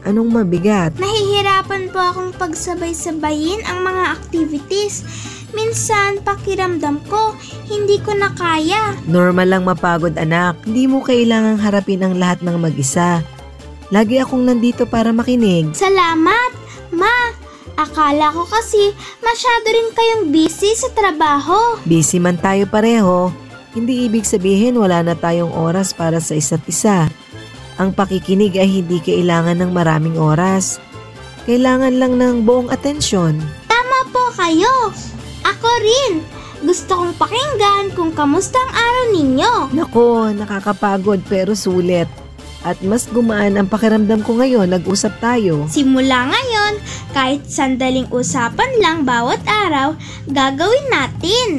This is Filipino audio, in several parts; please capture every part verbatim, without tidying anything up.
Anong mabigat? Nahihirapan po akong pagsabay-sabayin ang mga activities. Minsan, pakiramdam ko, hindi ko na kaya. Normal lang mapagod, anak. Hindi mo kailangang harapin ang lahat ng mag-isa. Lagi akong nandito para makinig. Salamat, Ma. Akala ko kasi masyado rin kayong busy sa trabaho. Busy man tayo pareho, hindi ibig sabihin wala na tayong oras para sa isa't isa. Ang pakikinig ay hindi kailangan ng maraming oras. Kailangan lang ng buong atensyon. Tama po kayo. Ako rin. Gusto kong pakinggan kung kamusta ang araw ninyo. Nako, nakakapagod pero sulit. At mas gumaan ang pakiramdam ko ngayon, nag-usap tayo. Simula ngayon, kahit sandaling usapan lang bawat araw, gagawin natin.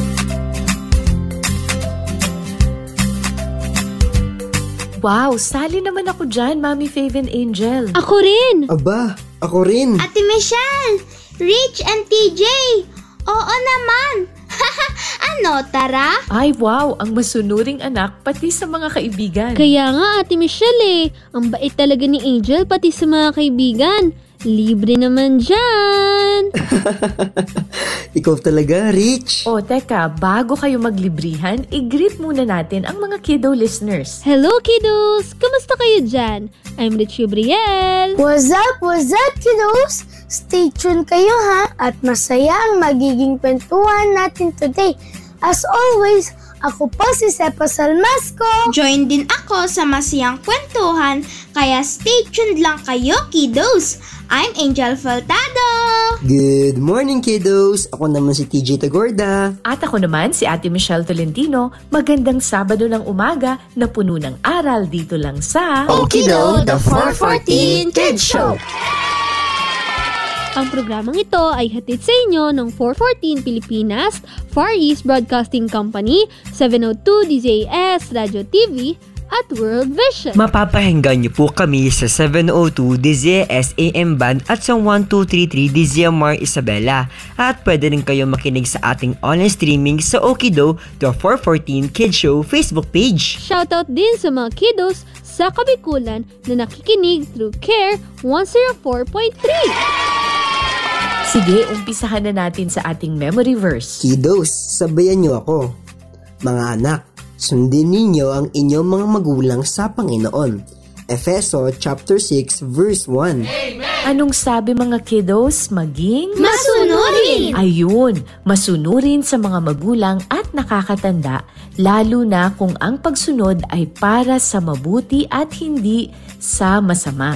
Wow, sali naman ako dyan, Mami Fave and Angel. Ako rin! Aba, ako rin. Ate Michelle, Rich and T J, oo naman. Ano, tara? Ay, wow, ang masunuring anak pati sa mga kaibigan. Kaya nga, Ate Michelle eh. Ang bait talaga ni Angel pati sa mga kaibigan. Libre naman dyan. Ikaw talaga, Rich. O, teka, bago kayo maglibrihan, i-greet muna natin ang mga kiddo listeners. Hello, kiddos! Kamusta kayo dyan? I'm Rich Gabriel. What's up, what's up, kiddos? Stay tuned kayo ha, at masaya ang magiging kwentuhan natin today. As always, ako po si Sepa Salmasco. Join din ako sa masayang kwentuhan, kaya stay tuned lang kayo, kiddos. I'm Angel Faltado. Good morning, kiddos. Ako naman si T J Tagorda. At ako naman si Ate Michelle Tolentino. Magandang Sabado ng umaga na puno ng aral dito lang sa Okido, the four fourteen Kids Show. Ang programang ito ay hatid sa inyo ng four fourteen Pilipinas, Far East Broadcasting Company, seven oh two D Z S Radio T V, at World Vision. Mapapahinggan niyo po kami sa seven oh two D Z S A M Band at sa one two three three D Z M R Isabela. At pwede rin kayo makinig sa ating online streaming sa Okido, the four fourteen Kids Show Facebook page. Shoutout din sa mga kiddos sa Kabikulan na nakikinig through Care one oh four point three. Sige, umpisahan na natin sa ating memory verse. Kiddos, sabayan niyo ako. Mga anak, sundin ninyo ang inyong mga magulang sa Panginoon. Efeso chapter six verse one. Anong sabi mga kiddos? Maging Masunurin! Ayun, masunurin sa mga magulang at nakakatanda, lalo na kung ang pagsunod ay para sa mabuti at hindi sa masama.